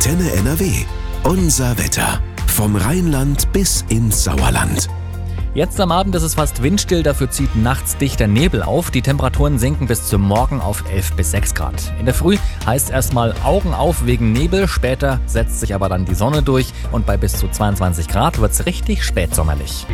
Antenne NRW. Unser Wetter. Vom Rheinland bis ins Sauerland. Jetzt am Abend ist es fast windstill, dafür zieht nachts dichter Nebel auf. Die Temperaturen sinken bis zum Morgen auf 11 bis 6 Grad. In der Früh heißt erstmal Augen auf wegen Nebel, später setzt sich aber dann die Sonne durch und bei bis zu 22 Grad wird es richtig spätsommerlich.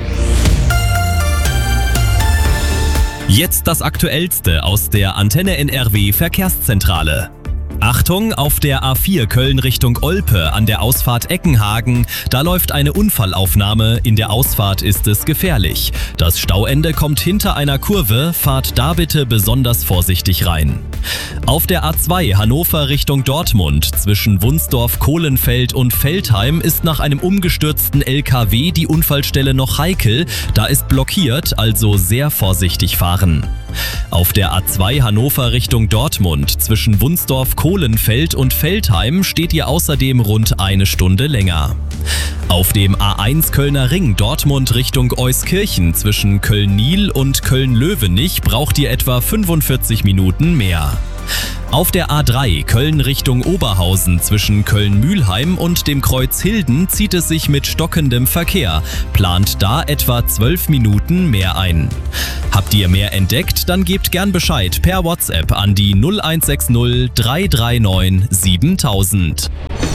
Jetzt das Aktuellste aus der Antenne NRW Verkehrszentrale. Achtung, auf der A4 Köln Richtung Olpe an der Ausfahrt Eckenhagen, da läuft eine Unfallaufnahme, in der Ausfahrt ist es gefährlich. Das Stauende kommt hinter einer Kurve, fahrt da bitte besonders vorsichtig rein. Auf der A2 Hannover Richtung Dortmund zwischen Wunsdorf, Kohlenfeld und Veltheim ist nach einem umgestürzten LKW die Unfallstelle noch heikel, da ist blockiert, also sehr vorsichtig fahren. Auf der A2 Hannover Richtung Dortmund zwischen Wunsdorf, Kohlenfeld und Veltheim steht ihr außerdem rund eine Stunde länger. Auf dem A1 Kölner Ring Dortmund Richtung Euskirchen zwischen Köln-Niel und Köln-Löwenich braucht ihr etwa 45 Minuten mehr. Auf der A3 Köln Richtung Oberhausen zwischen Köln-Mühlheim und dem Kreuz Hilden zieht es sich mit stockendem Verkehr. Plant da etwa 12 Minuten mehr ein. Habt ihr mehr entdeckt, dann gebt gern Bescheid per WhatsApp an die 0160 339 7000.